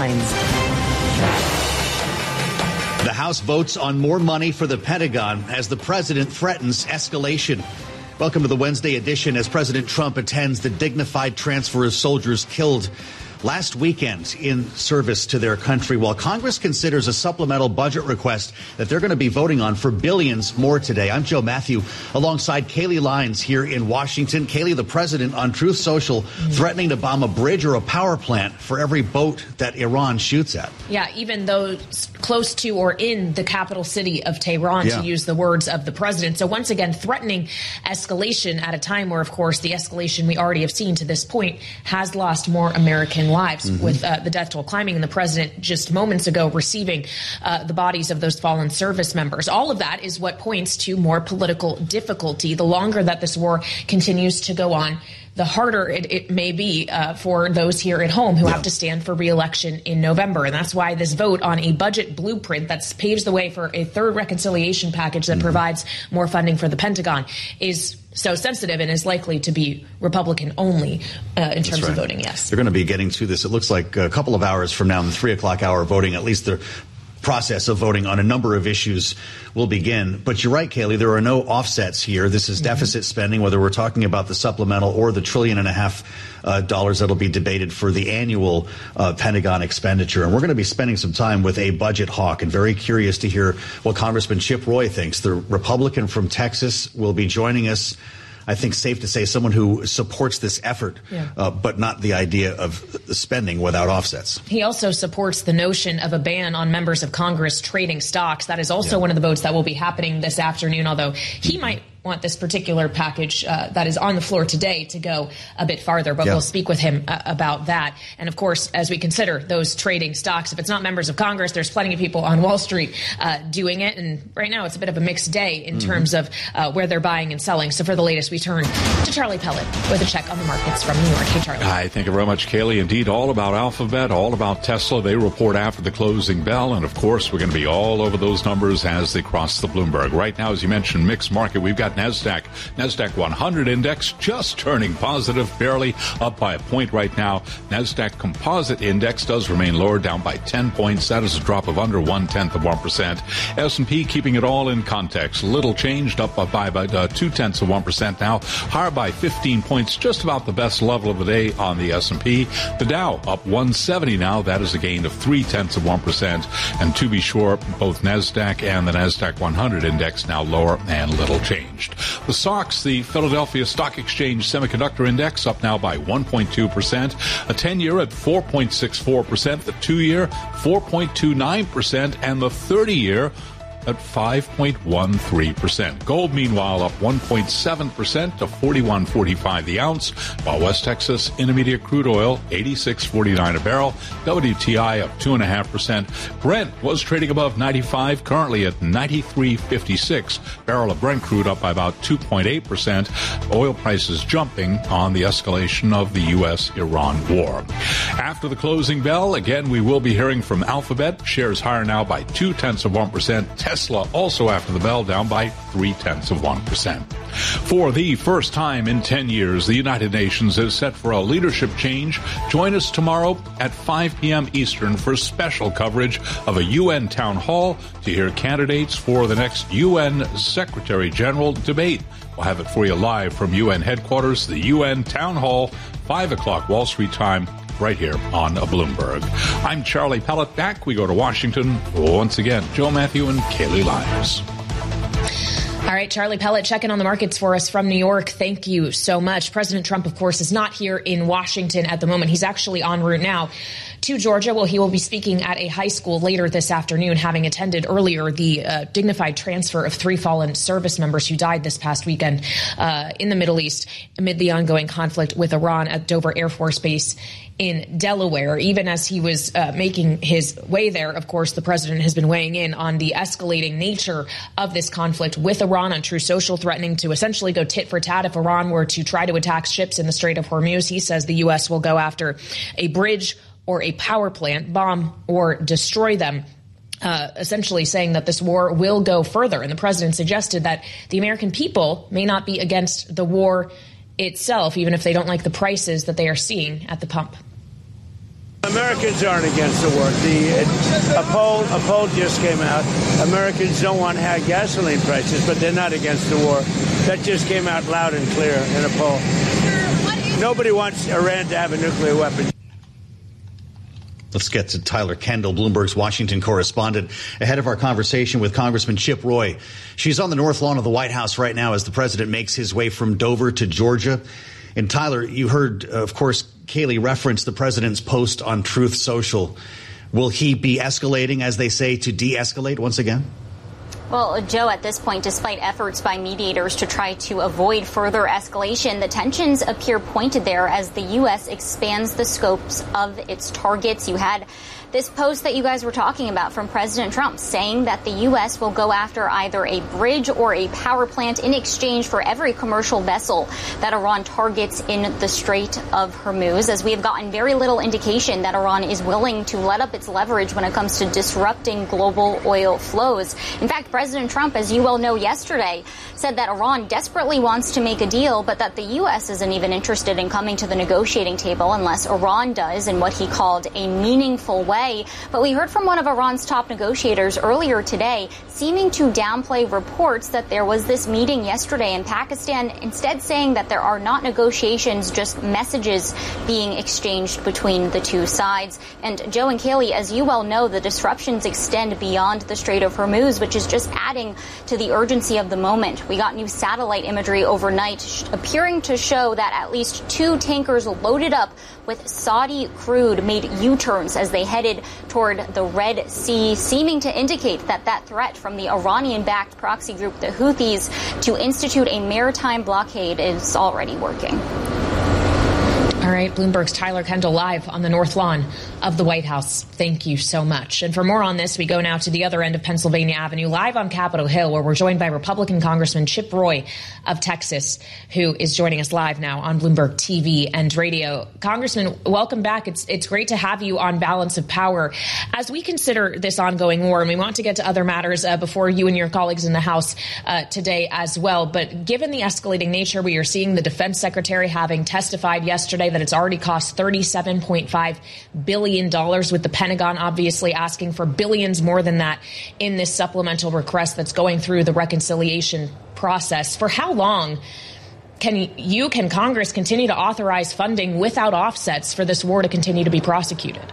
The House votes on more money for the Pentagon as the president threatens escalation. Welcome to the Wednesday edition as President Trump attends the dignified transfer of soldiers killed last weekend in service to their country, while Congress considers a supplemental budget request that they're going to be voting on for billions more today. I'm Joe Matthew alongside Kaylee Lyons here in Washington. Kaylee, the president on Truth Social threatening to bomb a bridge or a power plant for every boat that Iran shoots at. Yeah, even those close to or in the capital city of Tehran, to use the words of the president. So once again, threatening escalation at a time where, of course, the escalation we already have seen to this point has lost more American lives, with the death toll climbing, and the president just moments ago receiving the bodies of those fallen service members. All of that is what points to more political difficulty. The longer that this war continues to go on, the harder it may be for those here at home who have to stand for re-election in November. And that's why this vote on a budget blueprint that paves the way for a third reconciliation package that provides more funding for the Pentagon is so sensitive and is likely to be Republican only in terms of voting yes. They're going to be getting to this, it looks like, a couple of hours from now in the 3 o'clock hour voting. At least the process of voting on a number of issues will begin. But you're right, Kaylee, there are no offsets here. This is deficit spending, whether we're talking about the supplemental or the $1.5 trillion that'll be debated for the annual Pentagon expenditure. And we're going to be spending some time with a budget hawk, and very curious to hear what Congressman Chip Roy thinks. The Republican from Texas will be joining us. I think safe to say someone who supports this effort, but not the idea of spending without offsets. He also supports the notion of a ban on members of Congress trading stocks. That is also one of the votes that will be happening this afternoon, although he might want this particular package that is on the floor today to go a bit farther, but we'll speak with him about that. And of course, as we consider those trading stocks, if it's not members of Congress, there's plenty of people on Wall Street doing it. And right now it's a bit of a mixed day in terms of where they're buying and selling. So for the latest, we turn to Charlie Pellet with a check on the markets from New York. Hey, Charlie. Hi, thank you very much, Kaylee. Indeed, all about Alphabet, all about Tesla. They report after the closing bell. And of course, we're going to be all over those numbers as they cross the Bloomberg. Right now, as you mentioned, mixed market. We've got NASDAQ 100 index just turning positive, barely up by a point right now. NASDAQ Composite Index does remain lower, down by 10 points. That is a drop of under 0.1%. S&P keeping it all in context. Little changed, up by about 0.2% now. Higher by 15 points, just about the best level of the day on the S&P. The Dow up 170 now. That is a gain of 0.3%. And to be sure, both NASDAQ and the NASDAQ 100 index now lower and little changed. The SOX, the Philadelphia Stock Exchange Semiconductor Index, up now by 1.2%. A 10-year at 4.64%. The 2-year, 4.29%. And the 30-year at 5.13%. Gold, meanwhile, up 1.7% to $41.45 the ounce, while West Texas Intermediate crude oil, $86.49 a barrel. WTI up 2.5%. Brent was trading above 95, currently at 93.56. Barrel of Brent crude up by about 2.8%. Oil prices jumping on the escalation of the U.S.-Iran war. After the closing bell, again, we will be hearing from Alphabet. Shares higher now by 0.2%. Tesla also after the bell down by 0.3%. For the first time in 10 years, the United Nations is set for a leadership change. Join us tomorrow at 5 p.m. Eastern for special coverage of a UN town hall to hear candidates for the next UN Secretary General debate. We'll have it for you live from UN headquarters, the UN Town Hall, 5 o'clock Wall Street time, right here on Bloomberg. I'm Charlie Pellet. Back we go to Washington. Once again, Joe Matthew and Kaylee Lyons. All right, Charlie Pellet checking on the markets for us from New York. Thank you so much. President Trump, of course, is not here in Washington at the moment. He's actually en route now to Georgia. Well, he will be speaking at a high school later this afternoon, having attended earlier the dignified transfer of 3 fallen service members who died this past weekend in the Middle East amid the ongoing conflict with Iran at Dover Air Force Base in Delaware. Even as he was making his way there, of course, the president has been weighing in on the escalating nature of this conflict with Iran on Truth Social, threatening to essentially go tit for tat if Iran were to try to attack ships in the Strait of Hormuz. He says the U.S. will go after a bridge or a power plant, bomb or destroy them. Essentially saying that this war will go further. And the president suggested that the American people may not be against the war itself, even if they don't like the prices that they are seeing at the pump. Americans aren't against the war. A poll just came out. Americans don't want high gasoline prices, but they're not against the war. That just came out loud and clear in a poll. Nobody wants Iran to have a nuclear weapon. Let's get to Tyler Kendall, Bloomberg's Washington correspondent, ahead of our conversation with Congressman Chip Roy. She's on the north lawn of the White House right now as the president makes his way from Dover to Georgia. And Tyler, you heard, of course, Kayleigh reference the president's post on Truth Social. Will he be escalating, as they say, to de-escalate once again? Well, Joe, at this point, despite efforts by mediators to try to avoid further escalation, the tensions appear pointed there as the U.S. expands the scopes of its targets. You had this post that you guys were talking about from President Trump saying that the U.S. will go after either a bridge or a power plant in exchange for every commercial vessel that Iran targets in the Strait of Hormuz, as we have gotten very little indication that Iran is willing to let up its leverage when it comes to disrupting global oil flows. In fact, President Trump, as you well know, yesterday said that Iran desperately wants to make a deal, but that the U.S. isn't even interested in coming to the negotiating table unless Iran does in what he called a meaningful way. But we heard from one of Iran's top negotiators earlier today, seeming to downplay reports that there was this meeting yesterday in Pakistan, instead saying that there are not negotiations, just messages being exchanged between the two sides. And Joe and Kayleigh, as you well know, the disruptions extend beyond the Strait of Hormuz, which is just adding to the urgency of the moment. We got new satellite imagery overnight appearing to show that at least 2 tankers loaded up with Saudi crude made U-turns as they headed toward the Red Sea, seeming to indicate that that threat from the Iranian-backed proxy group, the Houthis, to institute a maritime blockade is already working. All right, Bloomberg's Tyler Kendall live on the North Lawn of the White House. Thank you so much. And for more on this, we go now to the other end of Pennsylvania Avenue, live on Capitol Hill, where we're joined by Republican Congressman Chip Roy of Texas, who is joining us live now on Bloomberg TV and radio. Congressman, welcome back. It's great to have you on Balance of Power. As we consider this ongoing war, and we want to get to other matters before you and your colleagues in the House today as well, but given the escalating nature, we are seeing the Defense Secretary having testified yesterday that it's already cost $37.5 billion, with the Pentagon obviously asking for billions more than that in this supplemental request that's going through the reconciliation process. For how long can Congress continue to authorize funding without offsets for this war to continue to be prosecuted?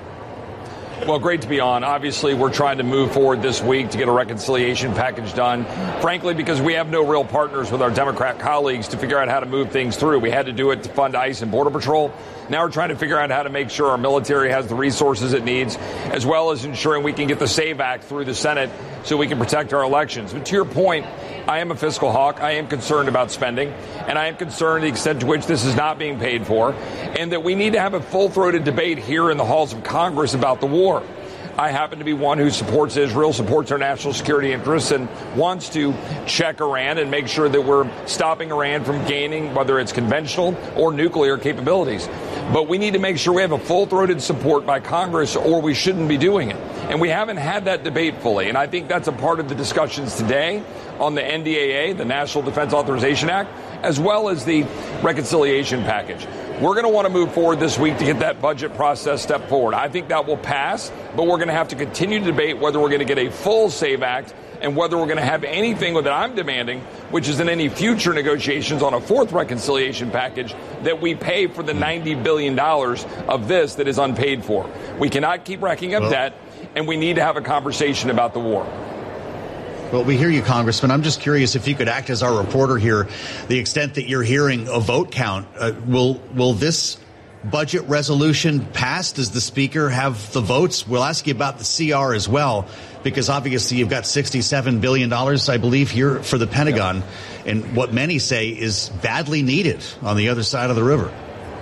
Well, great to be on. Obviously, we're trying to move forward this week to get a reconciliation package done, frankly, because we have no real partners with our Democrat colleagues to figure out how to move things through. We had to do it to fund ICE and Border Patrol. Now we're trying to figure out how to make sure our military has the resources it needs, as well as ensuring we can get the SAVE Act through the Senate so we can protect our elections. But to your point, I am a fiscal hawk. I am concerned about spending, and I am concerned the extent to which this is not being paid for, and that we need to have a full-throated debate here in the halls of Congress about the war. I happen to be one who supports Israel, supports our national security interests, and wants to check Iran and make sure that we're stopping Iran from gaining, whether it's conventional or nuclear capabilities. But we need to make sure we have a full-throated support by Congress, or we shouldn't be doing it. And we haven't had that debate fully. And I think that's a part of the discussions today on the NDAA, the National Defense Authorization Act, as well as the reconciliation package. We're going to want to move forward this week to get that budget process step forward. I think that will pass, but we're going to have to continue to debate whether we're going to get a full SAVE Act and whether we're going to have anything that I'm demanding, which is in any future negotiations on a fourth reconciliation package, that we pay for the $90 billion of this that is unpaid for. We cannot keep racking up debt, and we need to have a conversation about the war. Well, we hear you, Congressman. I'm just curious if you could act as our reporter here, the extent that you're hearing a vote count. Will this budget resolution pass? Does the Speaker have the votes? We'll ask you about the CR as well, because obviously you've got $67 billion, I believe, here for the Pentagon, and what many say is badly needed on the other side of the river.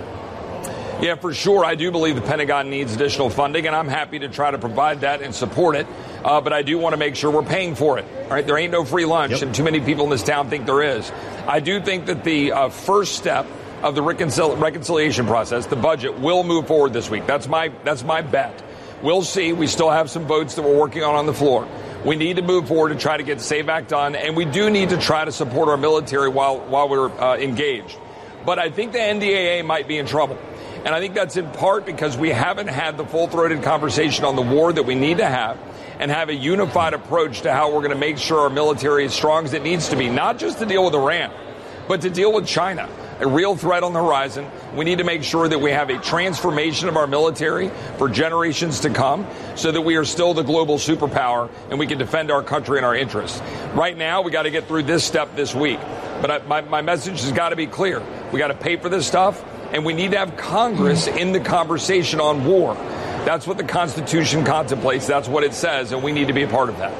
Yeah, for sure. I do believe the Pentagon needs additional funding, and I'm happy to try to provide that and support it. But I do want to make sure we're paying for it. All right, there ain't no free lunch, and too many people in this town think there is. I do think that the first step of the reconciliation process, the budget, will move forward this week. That's my bet. We'll see. We still have some votes that we're working on the floor. We need to move forward to try to get SAVE Act done, and we do need to try to support our military while we're engaged. But I think the NDAA might be in trouble. And I think that's in part because we haven't had the full-throated conversation on the war that we need to have and have a unified approach to how we're going to make sure our military is strong as it needs to be, not just to deal with Iran, but to deal with China, a real threat on the horizon. We need to make sure that we have a transformation of our military for generations to come so that we are still the global superpower and we can defend our country and our interests. Right now, we got to get through this step this week. But my message has got to be clear. We got to pay for this stuff, and we need to have Congress in the conversation on war. That's what the Constitution contemplates. That's what it says, and we need to be a part of that.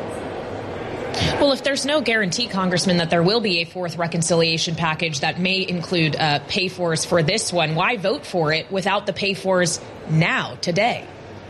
Well, if there's no guarantee, Congressman, that there will be a fourth reconciliation package that may include pay-fors for this one, why vote for it without the pay-fors now, today?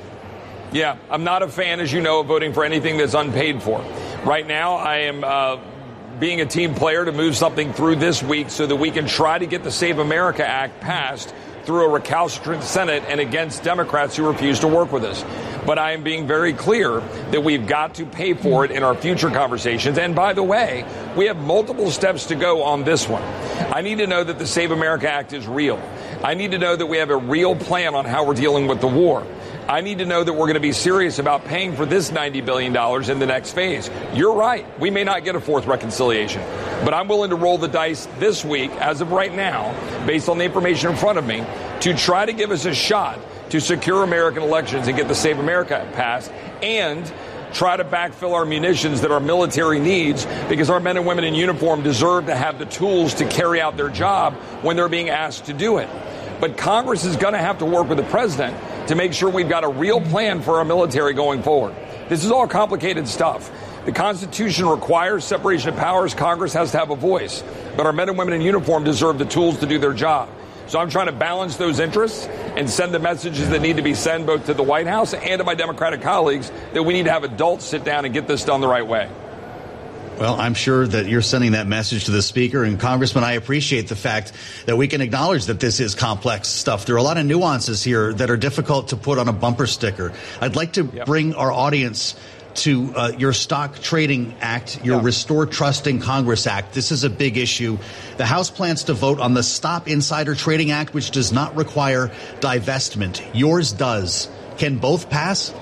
Yeah, I'm not a fan, as you know, of voting for anything that's unpaid for. Right now, I am being a team player to move something through this week so that we can try to get the Save America Act passed through a recalcitrant Senate and against Democrats who refuse to work with us. But I am being very clear that we've got to pay for it in our future conversations. And by the way, we have multiple steps to go on this one. I need to know that the Save America Act is real. I need to know that we have a real plan on how we're dealing with the war. I need to know that we're going to be serious about paying for this $90 billion in the next phase. You're right. We may not get a fourth reconciliation, but I'm willing to roll the dice this week, as of right now, based on the information in front of me, to try to give us a shot to secure American elections and get the Save America passed and try to backfill our munitions that our military needs, because our men and women in uniform deserve to have the tools to carry out their job when they're being asked to do it. But Congress is going to have to work with the president to make sure we've got a real plan for our military going forward. This is all complicated stuff. The Constitution requires separation of powers. Congress has to have a voice. But our men and women in uniform deserve the tools to do their job. So I'm trying to balance those interests and send the messages that need to be sent both to the White House and to my Democratic colleagues that we need to have adults sit down and get this done the right way. Well, I'm sure that you're sending that message to the Speaker. And Congressman, I appreciate the fact that we can acknowledge that this is complex stuff. There are a lot of nuances here that are difficult to put on a bumper sticker. I'd like to bring our audience to your Stock Trading Act, your Restore Trust in Congress Act. This is a big issue. The House plans to vote on the Stop Insider Trading Act, which does not require divestment. Yours does. Can both pass?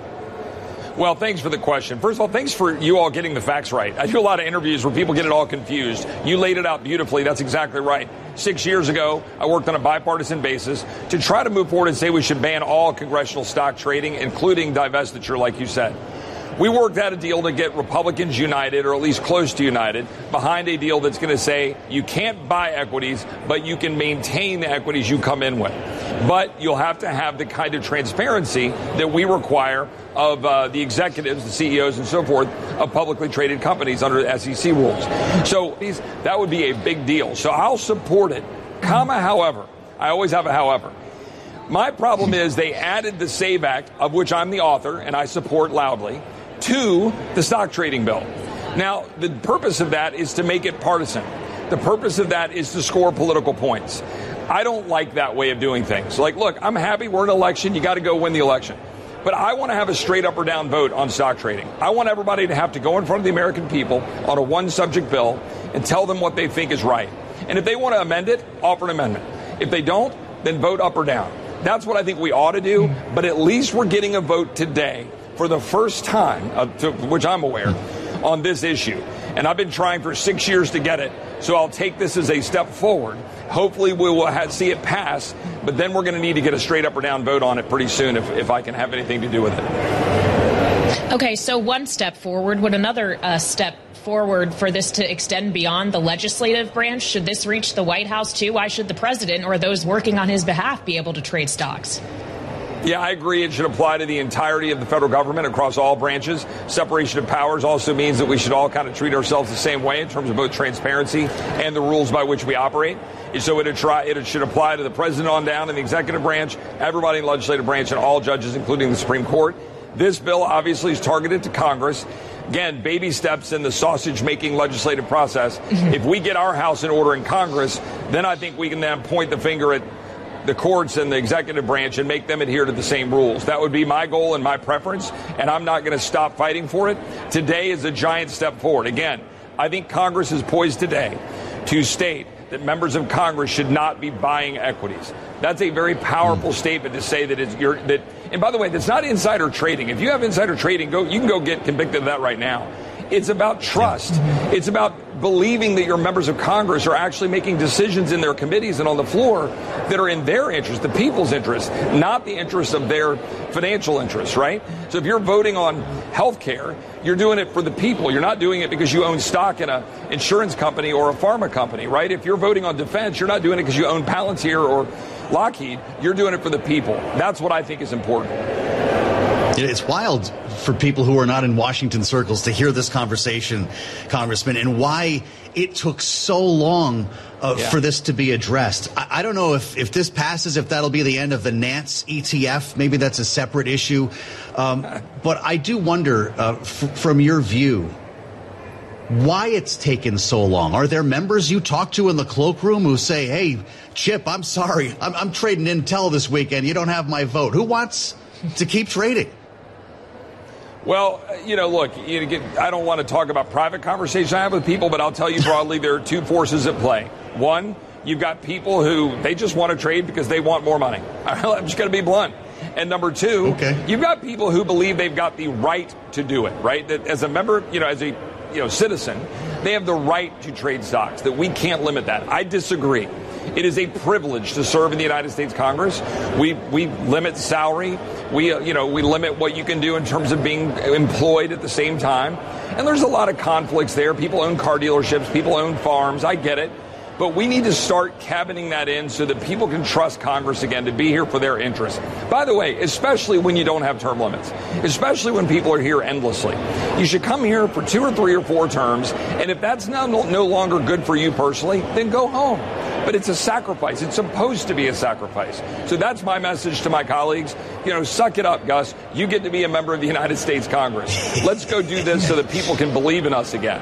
Well, thanks for the question. First of all, thanks for you all getting the facts right. I do a lot of interviews where people get it all confused. You laid it out beautifully. That's exactly right. 6 years ago, I worked on a bipartisan basis to try to move forward and say we should ban all congressional stock trading, including divestiture, like you said. We worked out a deal to get Republicans united, or at least close to united, behind a deal that's going to say you can't buy equities, but you can maintain the equities you come in with. But you'll have to have the kind of transparency that we require of the executives, the CEOs, and so forth of publicly traded companies under the SEC rules. So that would be a big deal. So I'll support it, however. I always have a however. My problem is they added the SAVE Act, of which I'm the author and I support loudly, to the stock trading bill. Now, the purpose of that is to make it partisan. The purpose of that is to score political points. I don't like that way of doing things. Like, look, I'm happy we're in an election. You got to go win the election. But I want to have a straight up or down vote on stock trading. I want everybody to have to go in front of the American people on a one subject bill and tell them what they think is right. And if they want to amend it, offer an amendment. If they don't, then vote up or down. That's what I think we ought to do. But at least we're getting a vote today for the first time, to which I'm aware, on this issue. And I've been trying for 6 years to get it. So I'll take this as a step forward. Hopefully we will see it pass. But then we're going to need to get a straight up or down vote on it pretty soon if I can have anything to do with it. Okay, so one step forward. Would another step forward for this to extend beyond the legislative branch? Should this reach the White House too? Why should the president or those working on his behalf be able to trade stocks? Yeah, I agree. It should apply to the entirety of the federal government across all branches. Separation of powers also means that we should all kind of treat ourselves the same way in terms of both transparency and the rules by which we operate. So it should apply to the president on down in the executive branch, everybody in the legislative branch, and all judges, including the Supreme Court. This bill obviously is targeted to Congress. Again, baby steps in the sausage-making legislative process. If we get our house in order in Congress, then I think we can then point the finger at the courts and the executive branch and make them adhere to the same rules. That would be my goal and my preference, and I'm not going to stop fighting for it. Today is a giant step forward. Again, I think Congress is poised today to state that members of Congress should not be buying equities. That's a very powerful statement to say that and by the way, that's not insider trading. If you have insider trading, you can go get convicted of that right now. It's about trust. It's about believing that your members of Congress are actually making decisions in their committees and on the floor that are in their interest, the people's interest, not the interest of their financial interests, right? So if you're voting on health care, you're doing it for the people. You're not doing it because you own stock in an insurance company or a pharma company, right? If you're voting on defense, you're not doing it because you own Palantir or Lockheed. You're doing it for the people. That's what I think is important. It's wild for people who are not in Washington circles to hear this conversation, Congressman, and why it took so long for this to be addressed. I don't know if this passes, if that'll be the end of the Nance ETF. Maybe that's a separate issue. But I do wonder, from your view, why it's taken so long. Are there members you talk to in the cloakroom who say, hey, Chip, I'm sorry, I'm trading Intel this weekend. You don't have my vote. Who wants to keep trading? Well, look, I don't want to talk about private conversations I have with people, but I'll tell you broadly, there are two forces at play. One, you've got people who they just want to trade because they want more money. I'm just going to be blunt. And number two, You've got people who believe they've got the right to do it, right? That as a member, as a citizen, they have the right to trade stocks, that we can't limit that. I disagree. It is a privilege to serve in the United States Congress. We limit salary. We limit what you can do in terms of being employed at the same time. And there's a lot of conflicts there. People own car dealerships. People own farms. I get it. But we need to start cabining that in so that people can trust Congress again to be here for their interests. By the way, especially when you don't have term limits, especially when people are here endlessly. You should come here for 2 or 3 or 4 terms, and if that's now no longer good for you personally, then go home. But it's a sacrifice. It's supposed to be a sacrifice. So that's my message to my colleagues. Suck it up, Gus. You get to be a member of the United States Congress. Let's go do this so that people can believe in us again.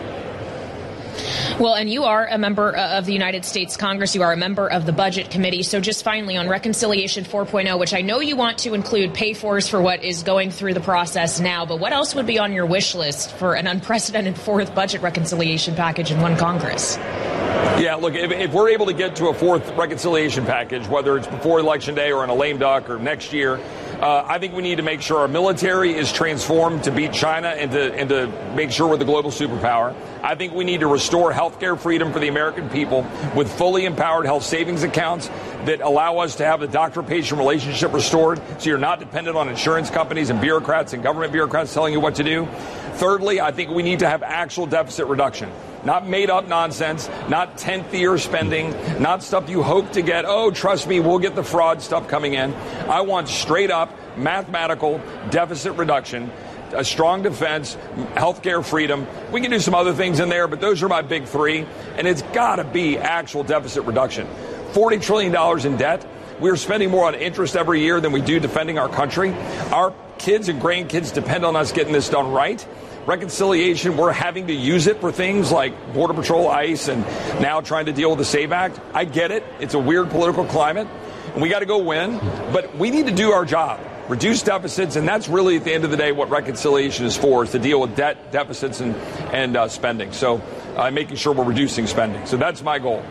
Well, and you are a member of the United States Congress. You are a member of the Budget Committee. So just finally on Reconciliation 4.0, which I know you want to include pay-fors for what is going through the process now, but what else would be on your wish list for an unprecedented 4th budget reconciliation package in one Congress? Yeah, look, if we're able to get to a 4th reconciliation package, whether it's before Election Day or in a lame duck or next year, I think we need to make sure our military is transformed to beat China and to make sure we're the global superpower. I think we need to restore healthcare freedom for the American people with fully empowered health savings accounts that allow us to have the doctor-patient relationship restored so you're not dependent on insurance companies and bureaucrats and government bureaucrats telling you what to do. Thirdly, I think we need to have actual deficit reduction. Not made-up nonsense, not 10th-year spending, not stuff you hope to get. Oh, trust me, we'll get the fraud stuff coming in. I want straight-up mathematical deficit reduction, a strong defense, healthcare freedom. We can do some other things in there, but those are my big 3. And it's got to be actual deficit reduction. $40 trillion in debt. We're spending more on interest every year than we do defending our country. Our kids and grandkids depend on us getting this done right. Reconciliation, we're having to use it for things like Border Patrol, ICE, and now trying to deal with the SAVE Act. I get it. It's a weird political climate, and we got to go win. But we need to do our job, reduce deficits, and that's really, at the end of the day, what reconciliation is for, is to deal with debt, deficits, and spending. So making sure we're reducing spending. So that's my goal.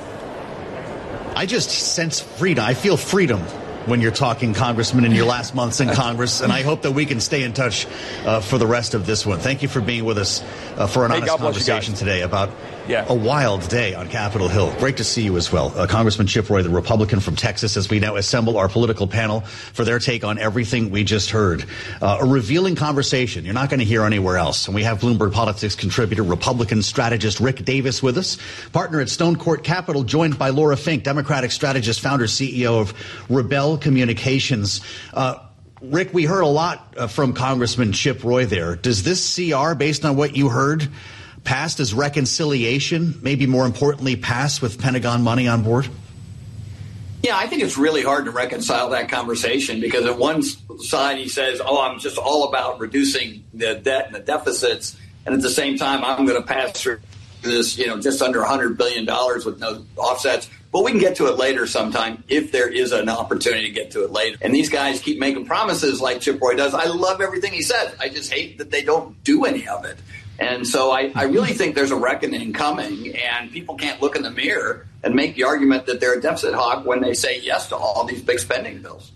I just sense freedom. I feel freedom when you're talking, Congressman, in your last months in Congress, and I hope that we can stay in touch for the rest of this one. Thank you for being with us for an honest conversation today about a wild day on Capitol Hill. Great to see you as well. Congressman Chip Roy, the Republican from Texas, as we now assemble our political panel for their take on everything we just heard. A revealing conversation you're not going to hear anywhere else. And we have Bloomberg Politics contributor, Republican strategist Rick Davis with us, partner at Stone Court Capital, joined by Laura Fink, Democratic strategist, founder, CEO of Rebel Communications. Rick, we heard a lot from Congressman Chip Roy there. Does this CR, based on what you heard, passed as reconciliation, maybe more importantly, passed with Pentagon money on board? Yeah, I think it's really hard to reconcile that conversation because on one side he says, I'm just all about reducing the debt and the deficits. And at the same time, I'm going to pass through this, just under $100 billion with no offsets. But we can get to it later sometime if there is an opportunity to get to it later. And these guys keep making promises like Chip Roy does. I love everything he says. I just hate that they don't do any of it. And so I really think there's a reckoning coming, and people can't look in the mirror and make the argument that they're a deficit hawk when they say yes to all these big spending bills.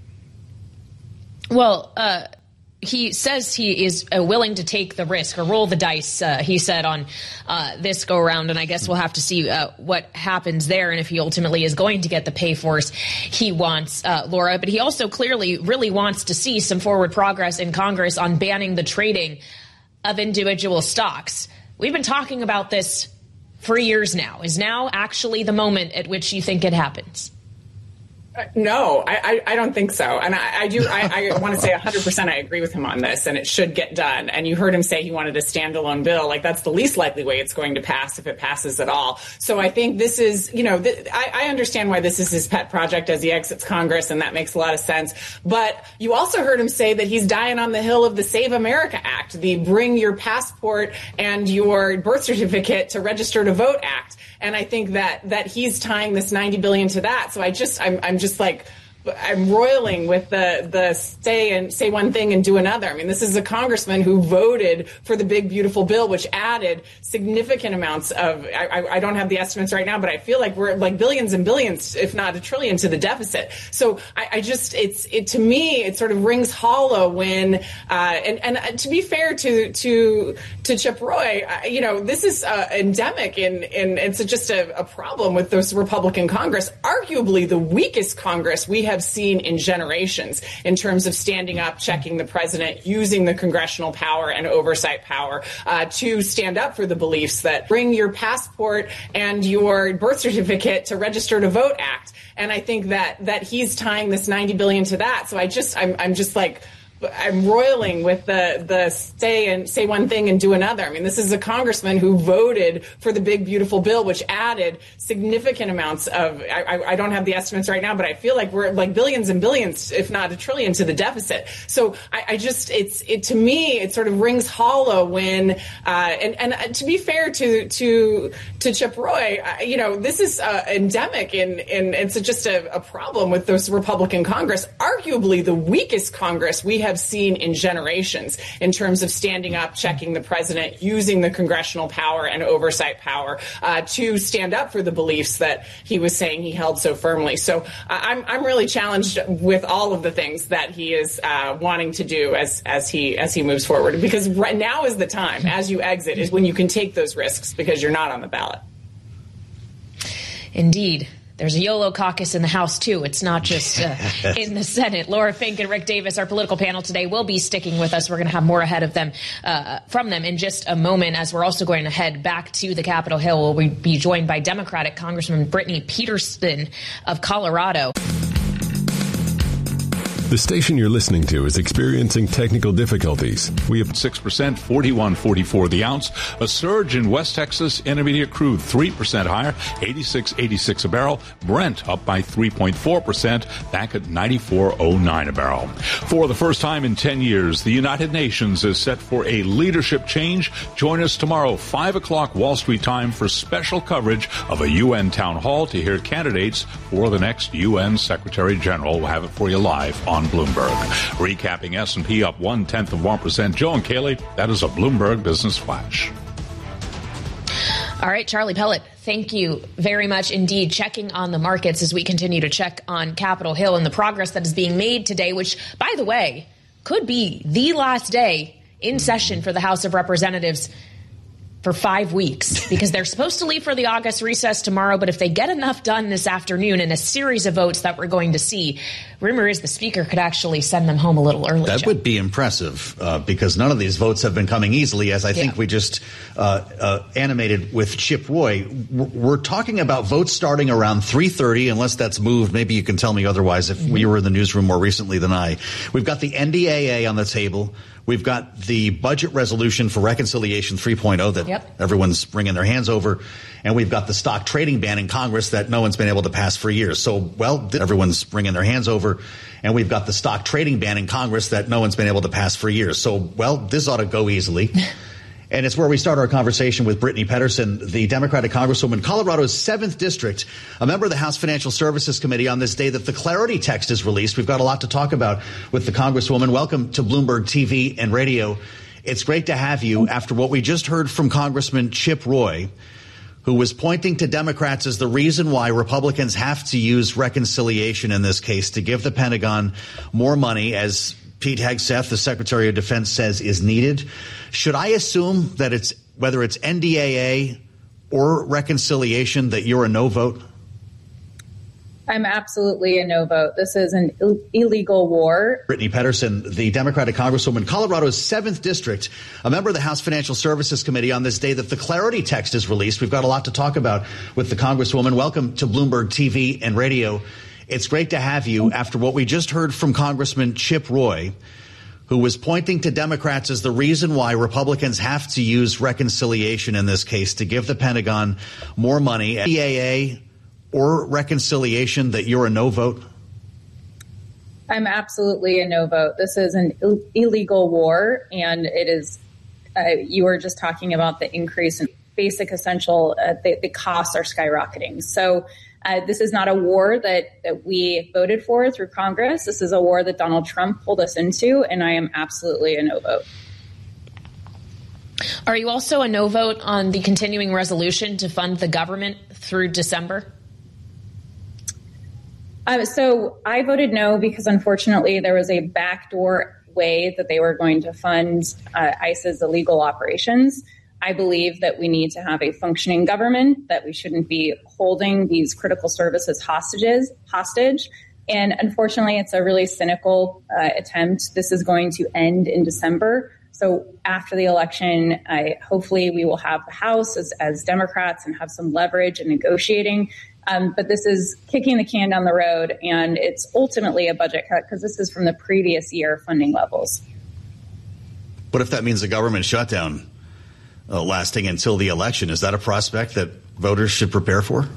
Well, he says he is willing to take the risk or roll the dice, he said, on this go around. And I guess we'll have to see what happens there and if he ultimately is going to get the pay force he wants, Laura. But he also clearly really wants to see some forward progress in Congress on banning the trading of individual stocks. We've been talking about this for years now. Is now actually the moment at which you think it happens? No, I don't think so. And I want to say 100% I agree with him on this, and it should get done. And you heard him say he wanted a standalone bill. Like, that's the least likely way it's going to pass, if it passes at all. So I think this is, I understand why this is his pet project as he exits Congress, and that makes a lot of sense. But you also heard him say that he's dying on the hill of the Save America Act, the bring your passport and your birth certificate to register to vote act. And I think that he's tying this $90 billion to that. So I'm roiling with the say one thing and do another. I mean, this is a congressman who voted for the big, beautiful bill, which added significant amounts of, I don't have the estimates right now, but I feel like we're like billions and billions, if not $1 trillion, to the deficit. So to me, it sort of rings hollow when, and to be fair to Chip Roy, this is endemic and it's just a problem with this Republican Congress, arguably the weakest Congress we have seen in generations in terms of standing up, checking the president, using the congressional power and oversight power to stand up for the beliefs that bring your passport and your birth certificate to register to vote act. And I think that he's tying this $90 billion to that. So I'm roiling with the say one thing and do another. I mean, this is a congressman who voted for the big, beautiful bill, which added significant amounts of, I don't have the estimates right now, but I feel like we're like billions and billions, if not $1 trillion, to the deficit. So to me, it sort of rings hollow when, and to be fair to Chip Roy, this is endemic and it's just a problem with this Republican Congress, arguably the weakest Congress we have seen in generations in terms of standing up, checking the president, using the congressional power and oversight power to stand up for the beliefs that he was saying he held so firmly. So I'm really challenged with all of the things that he is wanting to do as he moves forward, because right now is the time, as you exit, is when you can take those risks because you're not on the ballot. Indeed. There's a YOLO caucus in the House, too. It's not just in the Senate. Laura Fink and Rick Davis, our political panel today, will be sticking with us. We're going to have more ahead of them from them in just a moment, as we're also going to head back to the Capitol Hill. We'll be joined by Democratic Congresswoman Brittany Peterson of Colorado. The station you're listening to is experiencing technical difficulties. We have 6%, 41.44 the ounce. A surge in West Texas Intermediate crude, 3% higher, 86.86 a barrel. Brent up by 3.4%, back at 94.09 a barrel. For the first time in 10 years, the United Nations is set for a leadership change. Join us tomorrow, 5 o'clock Wall Street time, for special coverage of a UN town hall to hear candidates for the next UN Secretary General. We'll have it for you live on Bloomberg. Recapping S&P up 0.1%. Joe and Kaylee, that is a Bloomberg Business Flash. All right, Charlie Pellet, thank you very much indeed. Checking on the markets as we continue to check on Capitol Hill and the progress that is being made today, which, by the way, could be the last day in session for the House of Representatives for 5 weeks, because they're supposed to leave for the August recess tomorrow. But if they get enough done this afternoon in a series of votes that we're going to see, rumor is the speaker could actually send them home a little early. That would be impressive, because none of these votes have been coming easily, as I think we just animated with Chip Roy. We're talking about votes starting around 3:30, unless that's moved. Maybe you can tell me otherwise if we were in the newsroom more recently than I. We've got the NDAA on the table. We've got the budget resolution for reconciliation 3.0 that everyone's wringing their hands over. And we've got the stock trading ban in Congress that no one's been able to pass for years. So, everyone's wringing their hands over. And we've got the stock trading ban in Congress that no one's been able to pass for years. So, this ought to go easily. And it's where we start our conversation with Brittany Peterson, the Democratic Congresswoman, Colorado's 7th District, a member of the House Financial Services Committee, on this day that the Clarity text is released. We've got a lot to talk about with the Congresswoman. Welcome to Bloomberg TV and Radio. It's great to have you after what we just heard from Congressman Chip Roy, who was pointing to Democrats as the reason why Republicans have to use reconciliation in this case to give the Pentagon more money, as Pete Hegseth, the Secretary of Defense, says is needed. Should I assume that it's whether it's NDAA or reconciliation that you're a no vote? I'm absolutely a no vote. This is an illegal war. Brittany Pedersen, the Democratic Congresswoman, Colorado's 7th District, a member of the House Financial Services Committee, on this day that the Clarity text is released. We've got a lot to talk about with the Congresswoman. Welcome to Bloomberg TV and Radio. It's great to have you after what we just heard from Congressman Chip Roy, who was pointing to Democrats as the reason why Republicans have to use reconciliation in this case to give the Pentagon more money. NDAA or reconciliation that you're a no vote? I'm absolutely a no vote. This is an illegal war, and it is, you were just talking about the increase in basic essential, the costs are skyrocketing. So this is not a war that we voted for through Congress. This is a war that Donald Trump pulled us into, and I am absolutely a no vote. Are you also a no vote on the continuing resolution to fund the government through December? So I voted no because, unfortunately, there was a backdoor way that they were going to fund ICE's illegal operations. I believe that we need to have a functioning government, that we shouldn't be holding these critical services hostage. And unfortunately, it's a really cynical attempt. This is going to end in December. So after the election, hopefully we will have the House as Democrats and have some leverage in negotiating. But this is kicking the can down the road, and it's ultimately a budget cut because this is from the previous year funding levels. What if that means a government shutdown lasting until the election? Is that a prospect that voters should prepare for?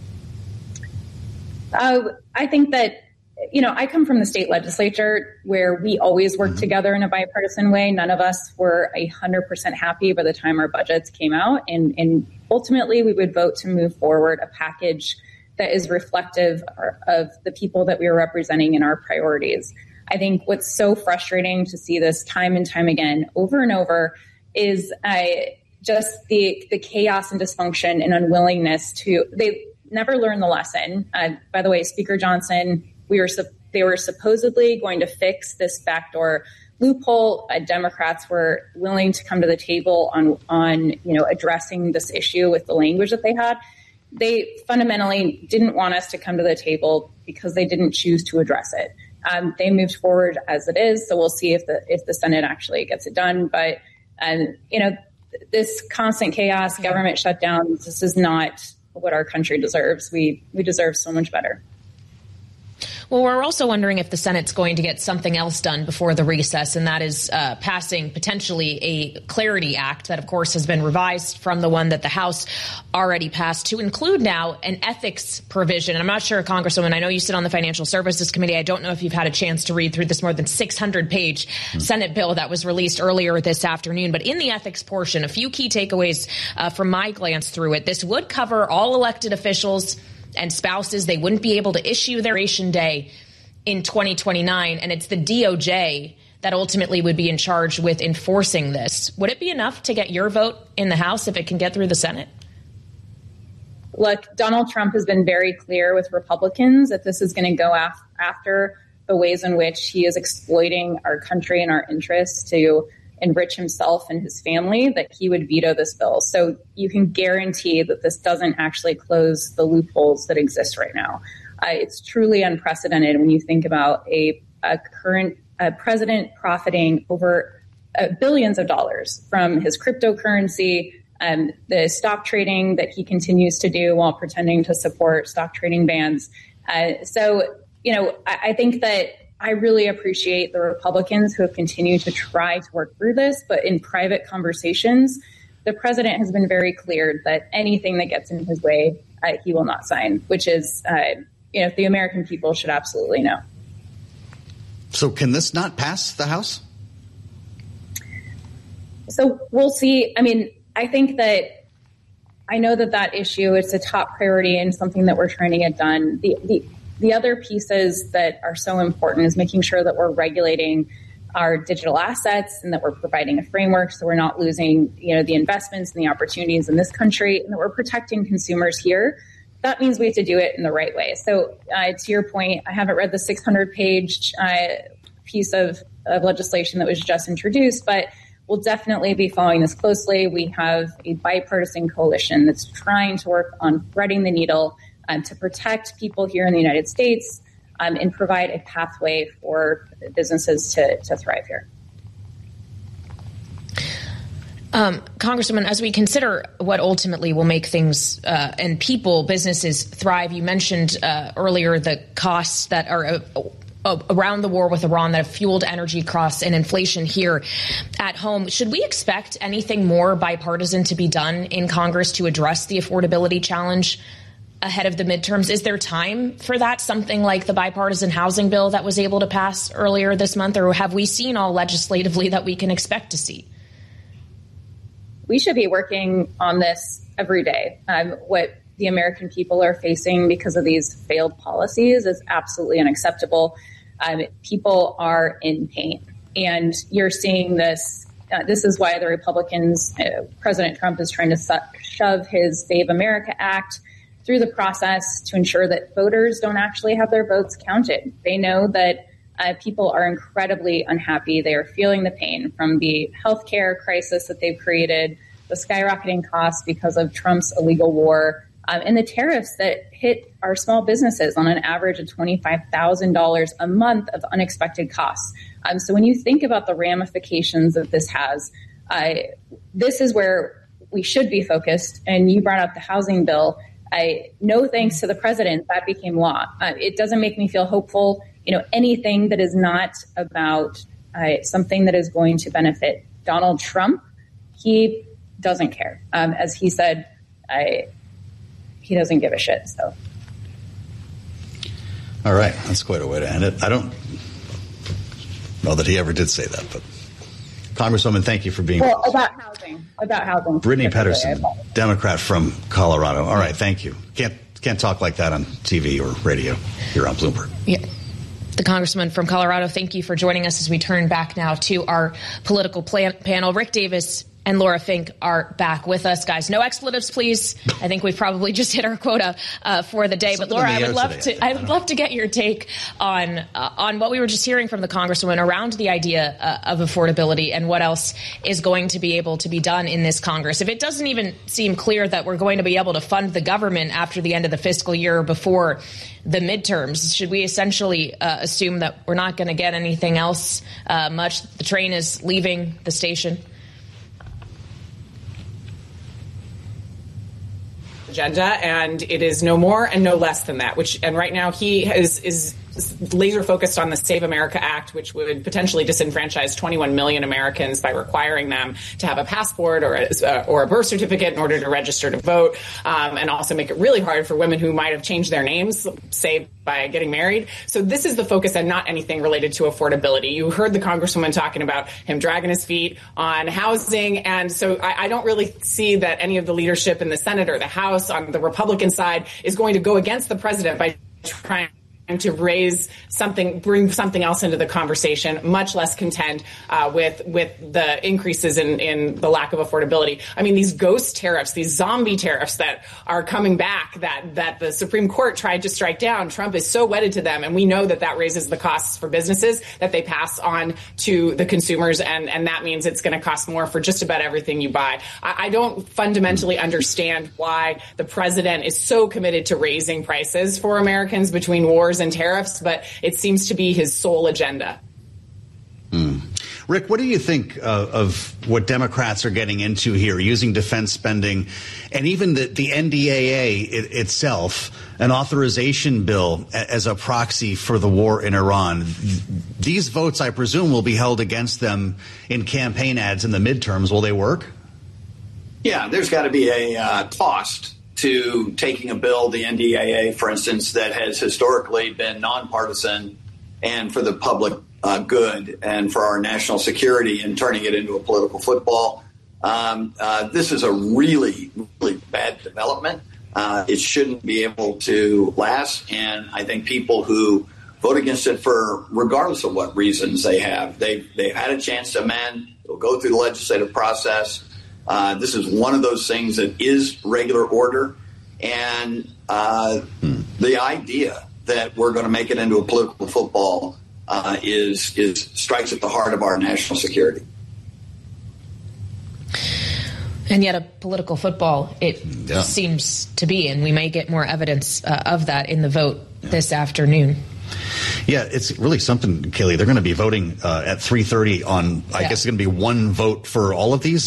I think that, I come from the state legislature where we always work together in a bipartisan way. None of us were 100% happy by the time our budgets came out. And ultimately, we would vote to move forward a package that is reflective of the people that we are representing in our priorities. I think what's so frustrating to see this time and time again, over and over, is just the chaos and dysfunction and unwillingness they never learned the lesson. By the way, Speaker Johnson, they were supposedly going to fix this backdoor loophole. Democrats were willing to come to the table on addressing this issue with the language that they had. They fundamentally didn't want us to come to the table because they didn't choose to address it. They moved forward as it is, so we'll see if the Senate actually gets it done. But this constant chaos, government shutdowns, this is not what our country deserves. We deserve so much better. Well, we're also wondering if the Senate's going to get something else done before the recess, and that is passing potentially a Clarity Act that, of course, has been revised from the one that the House already passed to include now an ethics provision. And I'm not sure, Congresswoman, I know you sit on the Financial Services Committee. I don't know if you've had a chance to read through this more than 600-page Senate bill that was released earlier this afternoon. But in the ethics portion, a few key takeaways from my glance through it. This would cover all elected officials and spouses. They wouldn't be able to issue their Expiration Day in 2029, and it's the DOJ that ultimately would be in charge with enforcing this. Would it be enough to get your vote in the House if it can get through the Senate? Look, Donald Trump has been very clear with Republicans that this is going to go after the ways in which he is exploiting our country and our interests to enrich himself and his family, that he would veto this bill. So you can guarantee that this doesn't actually close the loopholes that exist right now. It's truly unprecedented when you think about a current president profiting over billions of dollars from his cryptocurrency and the stock trading that he continues to do while pretending to support stock trading bans. I think that I really appreciate the Republicans who have continued to try to work through this, but in private conversations, the president has been very clear that anything that gets in his way, he will not sign, which is, the American people should absolutely know. So can this not pass the House? So we'll see. I mean, I think that I know that issue, it's a top priority and something that we're trying to get done. The other pieces that are so important is making sure that we're regulating our digital assets and that we're providing a framework so we're not losing, the investments and the opportunities in this country, and that we're protecting consumers here. That means we have to do it in the right way. So to your point, I haven't read the 600-page piece of legislation that was just introduced, but we'll definitely be following this closely. We have a bipartisan coalition that's trying to work on threading the needle to protect people here in the United States and provide a pathway for businesses to thrive here. Congresswoman, as we consider what ultimately will make things and businesses thrive, you mentioned earlier the costs that are around the war with Iran that have fueled energy costs and inflation here at home. Should we expect anything more bipartisan to be done in Congress to address the affordability challenge ahead of the midterms? Is there time for that, something like the bipartisan housing bill that was able to pass earlier this month, or have we seen all legislatively that we can expect to see? We should be working on this every day. What the American people are facing because of these failed policies is absolutely unacceptable. People are in pain, and you're seeing this. This is why the Republicans, President Trump is trying to shove his Save America Act through the process to ensure that voters don't actually have their votes counted. They know that people are incredibly unhappy. They are feeling the pain from the healthcare crisis that they've created, the skyrocketing costs because of Trump's illegal war, and the tariffs that hit our small businesses on an average of $25,000 a month of unexpected costs. So when you think about the ramifications that this has, this is where we should be focused. And you brought up the housing bill. No thanks to the president, that became law. It doesn't make me feel hopeful. Anything that is not about something that is going to benefit Donald Trump, he doesn't care. As he said, he doesn't give a shit. So, all right, that's quite a way to end it. I don't know that he ever did say that, but Congresswoman, thank you for being well about housing. Brittany Pettersen, Democrat from Colorado. All right, thank you. Can't talk like that on TV or radio here on Bloomberg. Yeah. The Congressman from Colorado, thank you for joining us as we turn back now to our political panel. Rick Davis and Laura Fink are back with us. Guys, no expletives, please. I think we've probably just hit our quota for the day. But Laura, I would love to get your take on what we were just hearing from the Congresswoman around the idea of affordability and what else is going to be able to be done in this Congress. If it doesn't even seem clear that we're going to be able to fund the government after the end of the fiscal year before the midterms, should we essentially assume that we're not going to get anything else much? The train is leaving the station. Agenda, and it is no more and no less than that. And right now he is laser focused on the Save America Act, which would potentially disenfranchise 21 million Americans by requiring them to have a passport or a birth certificate in order to register to vote, and also make it really hard for women who might have changed their names, say by getting married. So this is the focus and not anything related to affordability. You heard the Congresswoman talking about him dragging his feet on housing. And so I don't really see that any of the leadership in the Senate or the House on the Republican side is going to go against the president by trying to bring something else into the conversation, much less content with the increases in the lack of affordability. I mean, these ghost tariffs, these zombie tariffs that are coming back that the Supreme Court tried to strike down, Trump is so wedded to them. And we know that raises the costs for businesses that they pass on to the consumers. And that means it's going to cost more for just about everything you buy. I don't fundamentally understand why the president is so committed to raising prices for Americans between wars and tariffs, but it seems to be his sole agenda. Rick, what do you think of what Democrats are getting into here, using defense spending and even the NDAA itself, an authorization bill as a proxy for the war in Iran? These votes, I presume, will be held against them in campaign ads in the midterms. Will they work? Yeah, there's got to be a cost to taking a bill, the NDAA, for instance, that has historically been nonpartisan and for the public good and for our national security, and turning it into a political football. This is a really, really bad development. It shouldn't be able to last. And I think people who vote against it for regardless of what reasons they have. They've had a chance to amend. It'll go through the legislative process. This is one of those things that is regular order. And the idea that we're going to make it into a political football is strikes at the heart of our national security. And yet a political football it seems to be, and we may get more evidence of that in the vote this afternoon. Yeah, it's really something, Kaylee. They're going to be voting at 3:30 on, I guess it's going to be one vote for all of these,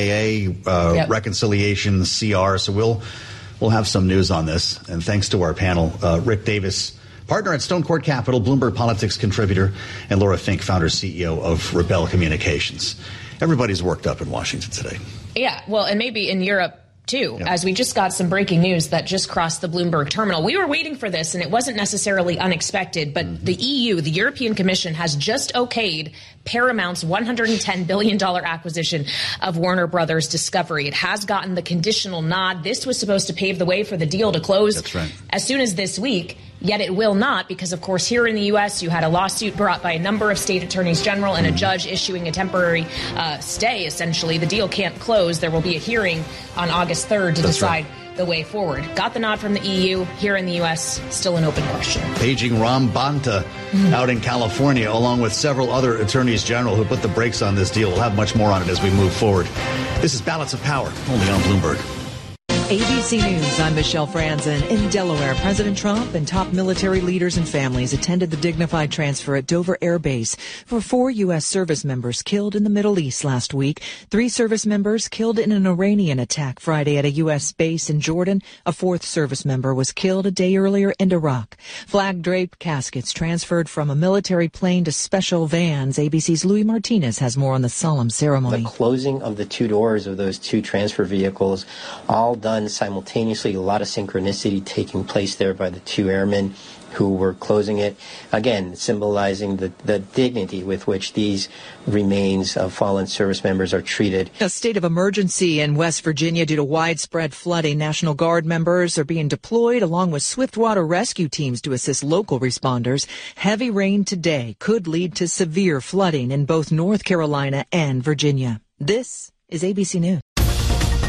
NDAA, reconciliation, CR. So we'll have some news on this. And thanks to our panel, Rick Davis, partner at Stone Court Capital, Bloomberg Politics contributor, and Laura Fink, founder CEO of Rebel Communications. Everybody's worked up in Washington today. Yeah, well, and maybe in Europe, too, as we just got some breaking news that just crossed the Bloomberg terminal. We were waiting for this, and it wasn't necessarily unexpected, but the EU, the European Commission, has just okayed Paramount's $110 billion acquisition of Warner Brothers Discovery. It has gotten the conditional nod. This was supposed to pave the way for the deal to close as soon as this week. Yet it will not, because, of course, here in the U.S., you had a lawsuit brought by a number of state attorneys general and a judge issuing a temporary stay, essentially. The deal can't close. There will be a hearing on August 3rd to decide the way forward. Got the nod from the EU. Here in the U.S., still an open question. Paging Ram Banta out in California, along with several other attorneys general who put the brakes on this deal. We'll have much more on it as we move forward. This is Balance of Power, only on Bloomberg. ABC News, I'm Michelle Franzen. In Delaware, President Trump and top military leaders and families attended the dignified transfer at Dover Air Base for 4 U.S. service members killed in the Middle East last week. 3 service members killed in an Iranian attack Friday at a U.S. base in Jordan. A 4th service member was killed a day earlier in Iraq. Flag-draped caskets transferred from a military plane to special vans. ABC's Louis Martinez has more on the solemn ceremony. The closing of the 2 doors of those 2 transfer vehicles, all done simultaneously, a lot of synchronicity taking place there by the 2 airmen who were closing it, again symbolizing the dignity with which these remains of fallen service members are treated. A state of emergency in West Virginia due to widespread flooding. National Guard members are being deployed along with swiftwater rescue teams to assist local responders. Heavy rain today could lead to severe flooding in both North Carolina and Virginia. This is ABC News.